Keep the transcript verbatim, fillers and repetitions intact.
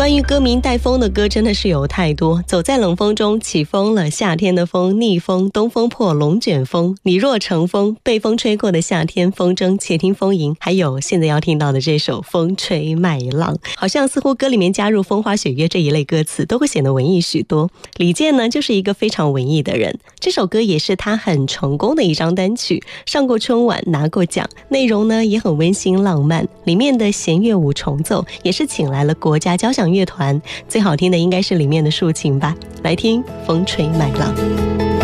关于歌名带风的歌真的是有太多，走在冷风中起风了，夏天的风，逆风，东风破，龙卷风，你若乘风，被风吹过的夏天，风筝，且听风吟，还有现在要听到的这首风吹麦浪，好像似乎歌里面加入风花雪月这一类歌词都会显得文艺许多。李健呢就是一个非常文艺的人，这首歌也是他很成功的一张单曲，上过春晚拿过奖，内容呢也很温馨浪漫，里面的弦乐五重奏也是请来了国家交响乐团，最好听的应该是里面的竖琴吧，来听风吹麦浪。